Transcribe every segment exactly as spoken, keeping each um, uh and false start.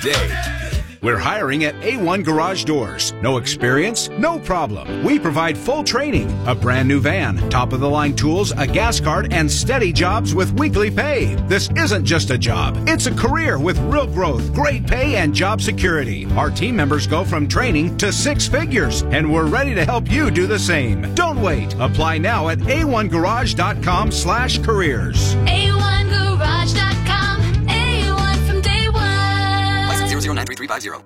Day. We're hiring at A one Garage Doors. No experience? No problem. We provide full training, a brand new van, top-of-the-line tools, a gas card, and steady jobs with weekly pay. This isn't just a job. It's a career with real growth, great pay, and job security. Our team members go from training to six figures, and we're ready to help you do the same. Don't wait. Apply now at A one garage dot com slash careers. A one garage dot com. A one from day one. License zero zero nine three three five zero.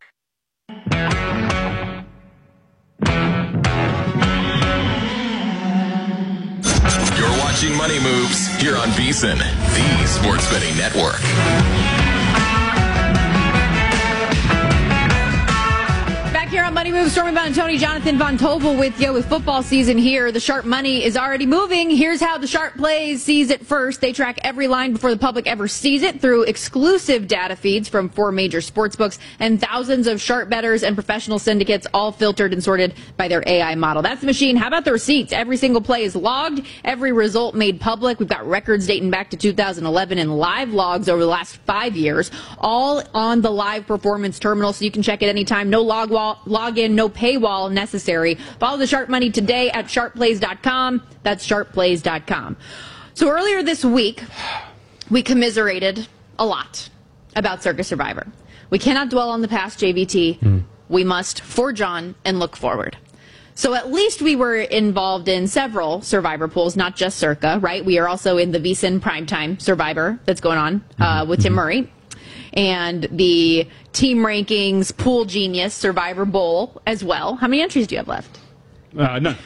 You're watching Money Moves here on VSiN, the Sports Betting Network. Back here on Money Moves, Stormy Buonantony, Jonathan Von Tobel with you with football season here. The sharp money is already moving. Here's how the sharp plays sees it first. They track every line before the public ever sees it through exclusive data feeds from four major sports books and thousands of sharp bettors and professional syndicates, all filtered and sorted by their A I model. That's the machine. How about the receipts? Every single play is logged, every result made public. We've got records dating back to two thousand eleven and live logs over the last five years, all on the live performance terminal, so you can check it anytime. No log wall, log in, no paywall necessary. Follow the sharp money today at sharp plays dot com. That's sharp plays dot com. So earlier this week, we commiserated a lot about Circus Survivor. We cannot dwell on the past, J V T. Mm. We must forge on and look forward. So at least we were involved in several Survivor pools, not just Circa, right? We are also in the VSiN Primetime Survivor that's going on uh, with Tim Murray. And the Team Rankings Pool Genius Survivor Bowl as well. How many entries do you have left? Uh, none.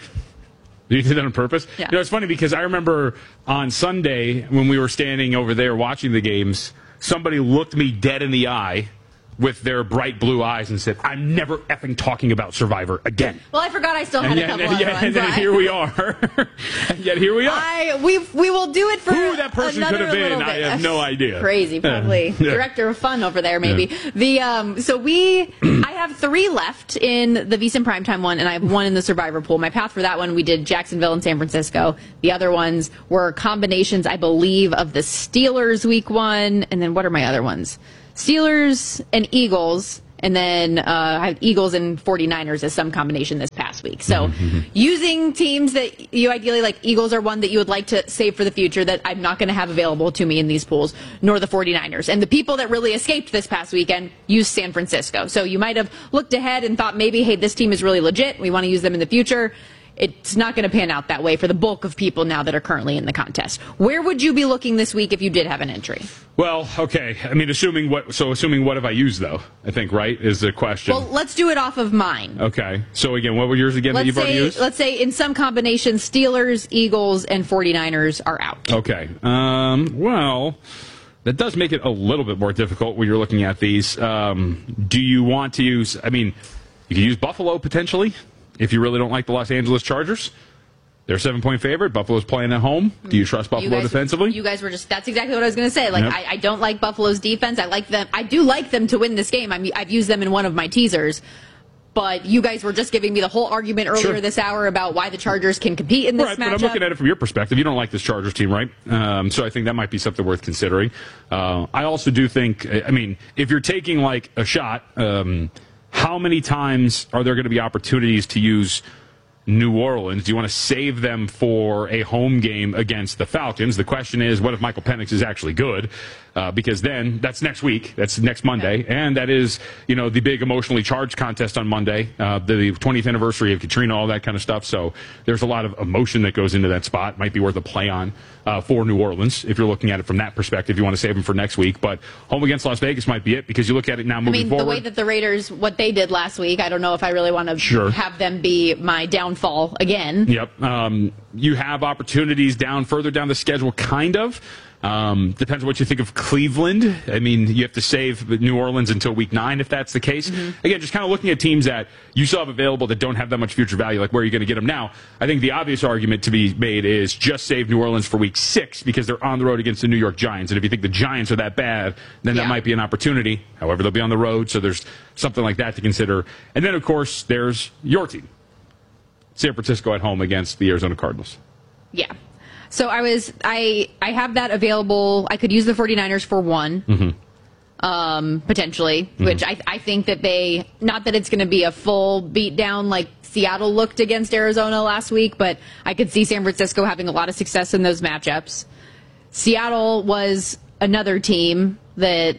You did that on purpose? Yeah. You know, it's funny because I remember on Sunday when we were standing over there watching the games, somebody looked me dead in the eye with their bright blue eyes and said, I'm never effing talking about Survivor again. Well, I forgot I still had and a yet, couple and other yet, ones. And then I, here we are. And yet here we are. I, we, we will do it for Who that person could have been, I have no idea. Crazy, probably. Yeah. Director of fun over there, maybe. Yeah. The um, So we, I have three left in the VSiN Primetime one, and I have one in the Survivor pool. My path for that one, we did Jacksonville and San Francisco. The other ones were combinations, I believe, of the Steelers week one, and then what are my other ones? Steelers and Eagles. And then uh, I have Eagles and forty-niners as some combination this past week. So mm-hmm. using teams that you ideally like, Eagles are one that you would like to save for the future that I'm not going to have available to me in these pools, nor the forty-niners. And the people that really escaped this past weekend used San Francisco. So you might have looked ahead and thought maybe, hey, this team is really legit. We want to use them in the future. It's not going to pan out that way for the bulk of people now that are currently in the contest. Where would you be looking this week if you did have an entry? Well, okay. I mean, assuming what? So, assuming what have I used though? I think right is the question. Well, let's do it off of mine. Okay. So again, what were yours again let's that you've say, already used? Let's say in some combinations, Steelers, Eagles, and forty-niners are out. Okay. Um, well, that does make it a little bit more difficult when you're looking at these. Um, do you want to use? I mean, you could use Buffalo potentially. If you really don't like the Los Angeles Chargers, they're a seven-point favorite. Buffalo's playing at home. Do you trust Buffalo you guys, defensively? You guys were just, that's exactly what I was going to say. Like, yep. I, I don't like Buffalo's defense. I like them. I do like them to win this game. I mean, I've used them in one of my teasers. But you guys were just giving me the whole argument earlier sure. this hour about why the Chargers can compete in this right, matchup. But I'm looking at it from your perspective. You don't like this Chargers team, right? Um, so I think that might be something worth considering. Uh, I also do think, I mean, if you're taking like a shot, um, how many times are there going to be opportunities to use New Orleans? Do you want to save them for a home game against the Falcons? The question is, what if Michael Penix is actually good? Uh, because then that's next week. That's next Monday. Okay. And that is, you know, the big emotionally charged contest on Monday, uh, the twentieth anniversary of Katrina, all that kind of stuff. So there's a lot of emotion that goes into that spot. Might be worth a play on uh, for New Orleans if you're looking at it from that perspective. You want to save them for next week. But home against Las Vegas might be it because you look at it now moving I mean, forward. the way that the Raiders, what they did last week, I don't know if I really want to sure. have them be my downfall again. Yep. Um, you have opportunities down further down the schedule, kind of. Um, depends on what you think of Cleveland. I mean, you have to save New Orleans until week nine if that's the case. Mm-hmm. Again, just kind of looking at teams that you still have available that don't have that much future value, like where are you going to get them now? I think the obvious argument to be made is just save New Orleans for week six because they're on the road against the New York Giants. And if you think the Giants are that bad, then yeah. that might be an opportunity. However, they'll be on the road, so there's something like that to consider. And then, of course, there's your team. San Francisco at home against the Arizona Cardinals. Yeah. So I was, I, I have that available. I could use the forty-niners for one. Mm-hmm. um, potentially, mm-hmm. which I, I think that they, not that it's going to be a full beatdown like Seattle looked against Arizona last week, but I could see San Francisco having a lot of success in those matchups. Seattle was another team that,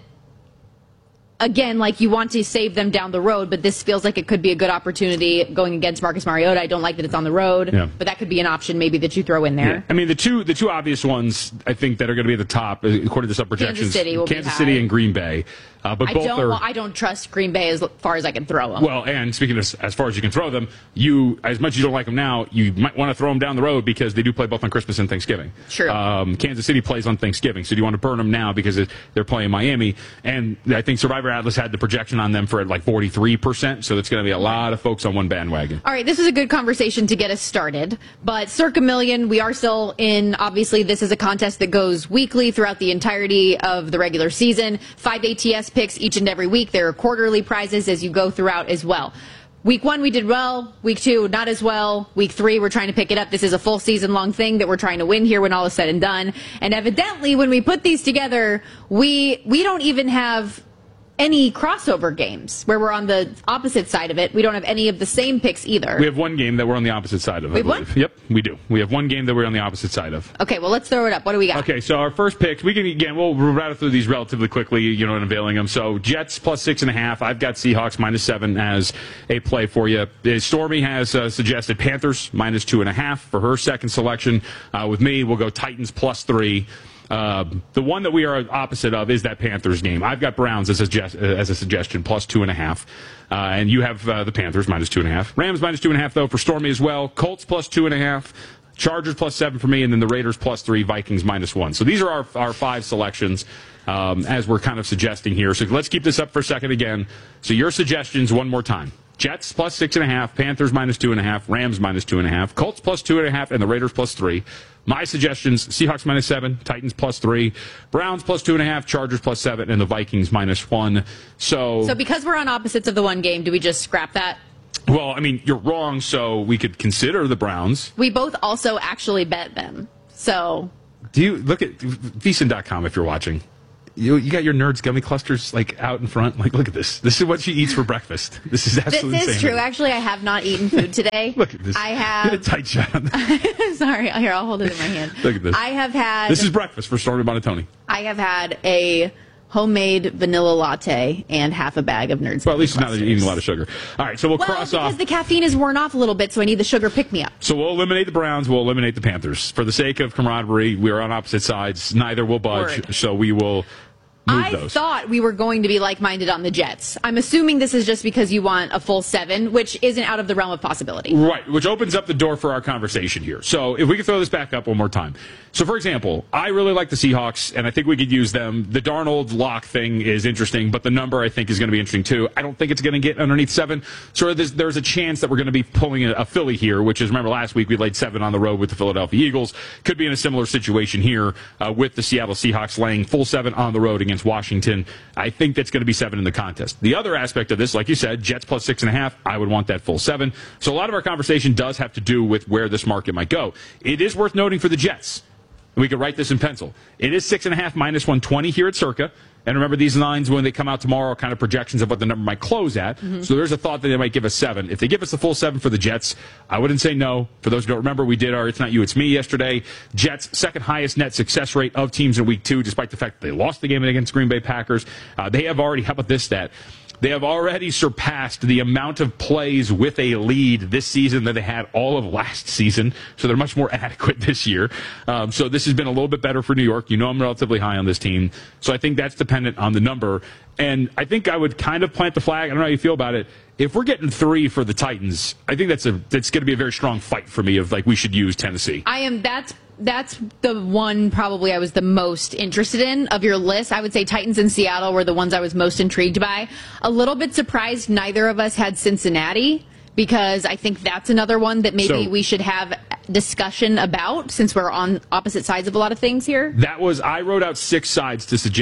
again, like you want to save them down the road, but this feels like it could be a good opportunity going against Marcus Mariota. I don't like that it's on the road, yeah. but that could be an option maybe that you throw in there. Yeah. I mean, the two the two obvious ones I think that are going to be at the top, according to some projections, Kansas City, will Kansas be City high. and Green Bay. Uh, but I both don't. are. I don't trust Green Bay as far as I can throw them. Well, and speaking of as far as you can throw them, you as much as you don't like them now, you might want to throw them down the road because they do play both on Christmas and Thanksgiving. True. Um, Kansas City plays on Thanksgiving, so do you want to burn them now because they're playing Miami? And I think Survivor Atlas had the projection on them for like forty-three percent, so it's going to be a lot of folks on one bandwagon. All right, this is a good conversation to get us started. But Circa Million, we are still in. Obviously, this is a contest that goes weekly throughout the entirety of the regular season. Five A T S picks each and every week. There are quarterly prizes as you go throughout as well. Week one, we did well. Week two, not as well. Week three, we're trying to pick it up. This is a full season long thing that we're trying to win here when all is said and done. And evidently, when we put these together, we we don't even have any crossover games where we're on the opposite side of it. We don't have any of the same picks either. We have one game that we're on the opposite side of. We I have one? believe. Yep, we do. We have one game that we're on the opposite side of. Okay, well, let's throw it up. What do we got? Okay, so our first pick, we can, again, we'll rattle through these relatively quickly, you know, and unveiling them. So Jets plus six and a half. I've got Seahawks minus seven as a play for you. Stormy has uh, suggested Panthers minus two and a half for her second selection. Uh, with me, we'll go Titans plus three. Uh, the one that we are opposite of is that Panthers game. I've got Browns as a, suggest- as a suggestion, plus two and a half. Uh, and you have uh, the Panthers minus two and a half. Rams minus two and a half, though, for Stormy as well. Colts plus two and a half. Chargers plus seven for me, and then the Raiders plus three, Vikings minus one. So these are our, our five selections um, as we're kind of suggesting here. So let's keep this up for a second again. So your suggestions one more time. Jets plus six and a half, Panthers minus two and a half, Rams minus two and a half, Colts plus two and a half, and the Raiders plus three. My suggestions, Seahawks minus seven, Titans plus three, Browns plus two and a half, Chargers plus seven, and the Vikings minus one. So, So because we're on opposites of the one game, do we just scrap that? well, I mean, you're wrong, so we could consider the Browns. We both also actually bet them. So Do you look at V S I N dot com if you're watching? You, you got your Nerds gummy clusters like out in front. Like, look at this. This is what she eats for breakfast. This is absolutely this is insane. true. Actually, I have not eaten food today. Look at this. I Get a have. tight shot on this. Sorry, here I'll hold it in my hand. Look at this. I have had. This is breakfast for Stormy Bonatoni. I have had a homemade vanilla latte and half a bag of Nerds. Well, at least Gummy now that Clusters. you're eating a lot of sugar. All right, so we'll Well, cross because off. the caffeine is worn off a little bit, so I need the sugar pick me up. So we'll eliminate the Browns. We'll eliminate the Panthers. For the sake of camaraderie, we are on opposite sides. Neither will budge. Word. So we will move I those. thought we were going to be like-minded on the Jets. I'm assuming this is just because you want a full seven, which isn't out of the realm of possibility. Right, which opens up the door for our conversation here. So if we could throw this back up one more time. So, for example, I really like the Seahawks, and I think we could use them. The Darnold lock thing is interesting, but the number I think is going to be interesting too. I don't think it's going to get underneath seven. So there's, there's a chance that we're going to be pulling a, a Philly here, which is, remember last week we laid seven on the road with the Philadelphia Eagles. Could be in a similar situation here uh, with the Seattle Seahawks laying full seven on the road against Washington. I think that's going to be seven in the contest. The other aspect of this, like you said, Jets plus six and a half, I would want that full seven. So a lot of our conversation does have to do with where this market might go. It is worth noting for the Jets. We could write this in pencil. It is six and a half minus one twenty here at Circa. And remember, these lines, when they come out tomorrow, are kind of projections of what the number might close at. Mm-hmm. So there's a thought that they might give us seven. If they give us the full seven for the Jets, I wouldn't say no. For those who don't remember, we did our It's Not You, It's Me yesterday. Jets, second highest net success rate of teams in week two, despite the fact that they lost the game against Green Bay Packers. Uh, they have already, how about this stat? They have already surpassed the amount of plays with a lead this season that they had all of last season. So they're much more adequate this year. Um, so this has been a little bit better for New York. You know I'm relatively high on this team. So I think that's dependent on the number. And I think I would kind of plant the flag. I don't know how you feel about it. If we're getting three for the Titans, I think that's a that's going to be a very strong fight for me of like we should use Tennessee. I am that's that's the one probably I was the most interested in of your list. I would say Titans and Seattle were the ones I was most intrigued by. A little bit surprised neither of us had Cincinnati, because I think that's another one that maybe So- we should have discussion about since we're on opposite sides of a lot of things here. That was, I wrote out six sides to suggest.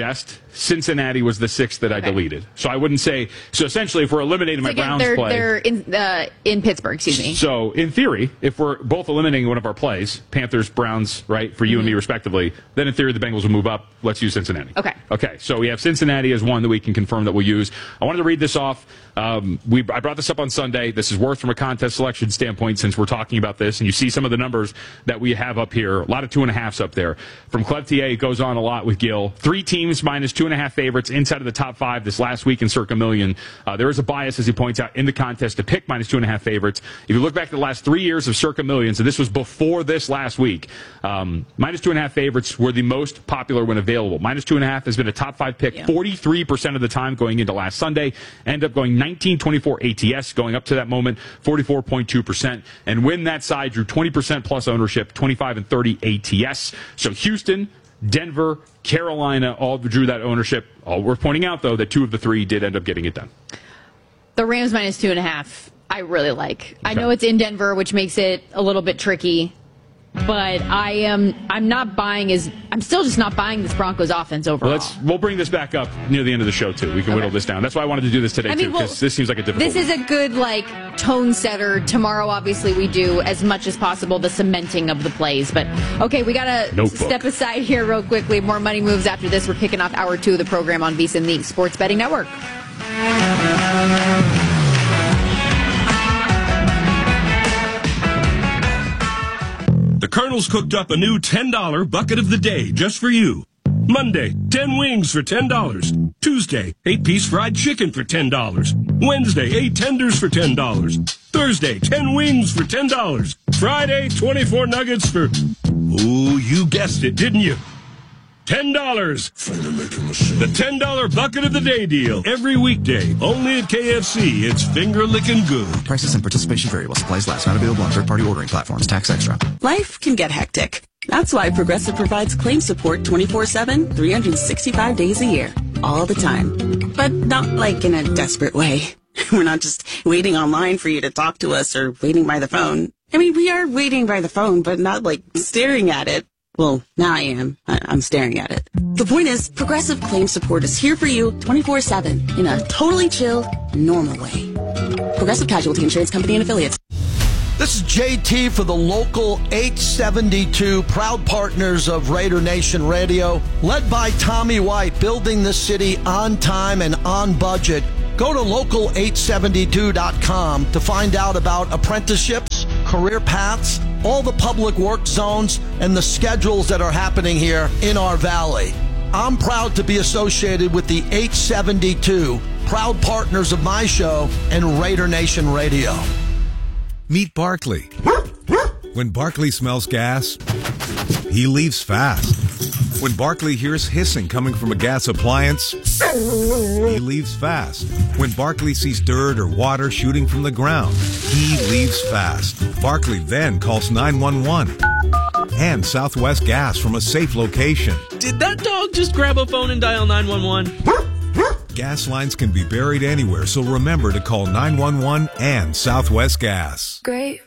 Cincinnati was the sixth that I Okay. deleted. So I wouldn't say. So essentially, if we're eliminating my Again, Browns they're, play, they're in, uh, in Pittsburgh, excuse me. so in theory, if we're both eliminating one of our plays, Panthers, Browns, right, for you Mm-hmm. and me respectively, then in theory the Bengals will move up. Let's use Cincinnati. Okay. Okay. So we have Cincinnati as one that we can confirm that we'll use. I wanted to read this off. Um, we I brought this up on Sunday. This is worth from a contest selection standpoint since we're talking about this, and you see some of the numbers that we have up here. A lot of two and a halves up there. From Clev T A, it goes on a lot with Gil. Three teams minus two and a half favorites inside of the top five this last week in Circa Million. Uh, there is a bias, as he points out, in the contest to pick minus two and a half favorites. If you look back at the last three years of Circa Million, so this was before this last week, um, minus two and a half favorites were the most popular when available. Minus two and a half has been a top five pick Yeah. forty-three percent of the time going into last Sunday. End up going nineteen twenty-four A T S going up to that moment, forty-four point two percent. And win that side drew twenty percent plus ownership, twenty-five and thirty A T S. So Houston, Denver, Carolina all drew that ownership. All worth pointing out, though, that two of the three did end up getting it done. The Rams minus two and a half, I really like. I Okay. know it's in Denver, which makes it a little bit tricky, but I am I'm not buying as I'm still just not buying this Broncos offense overall. Well, let's we'll bring this back up near the end of the show too. We can Okay. whittle this down. That's why I wanted to do this today I too, mean, well, because this seems like a difficult. This is a good like tone setter. Tomorrow, obviously, we do as much as possible the cementing of the plays. But okay, we gotta Notebook. step aside here real quickly. More money moves after this. We're kicking off hour two of the program on VSiN, the Sports Betting Network. The Colonel's cooked up a new ten dollar bucket of the day just for you. Monday, ten wings for ten dollars. Tuesday, eight piece fried chicken for ten dollars. Wednesday, eight tenders for ten dollars. Thursday, ten wings for ten dollars. Friday, twenty-four nuggets for... Ooh, you guessed it, didn't you? ten dollars. The ten dollar bucket of the day deal. Every weekday, only at K F C. It's finger-licking good. Prices and participation vary while supplies last. Not available on third-party ordering platforms. Tax extra. Life can get hectic. That's why Progressive provides claim support twenty-four seven, three hundred sixty-five days a year. All the time. But not like in a desperate way. We're not just waiting online for you to talk to us or waiting by the phone. I mean, we are waiting by the phone, but not like staring at it. Well, now I am. I- I'm staring at it. The point is, Progressive Claim Support is here for you twenty-four seven in a totally chill, normal way. Progressive Casualty Insurance Company and Affiliates. This is J T for the local eight seventy-two, proud partners of Raider Nation Radio. Led by Tommy White, building the city on time and on budget. Go to local eight seventy-two dot com to find out about apprenticeships, career paths, all the public work zones, and the schedules that are happening here in our valley. I'm proud to be associated with the eight seventy-two, proud partners of my show and Raider Nation Radio. Meet Barkley. When Barkley smells gas, he leaves fast. When Barkley hears hissing coming from a gas appliance, he leaves fast. When Barkley sees dirt or water shooting from the ground, he leaves fast. Barkley then calls nine one one and Southwest Gas from a safe location. Did that dog just grab a phone and dial nine one one? Gas lines can be buried anywhere, so remember to call nine one one and Southwest Gas. Great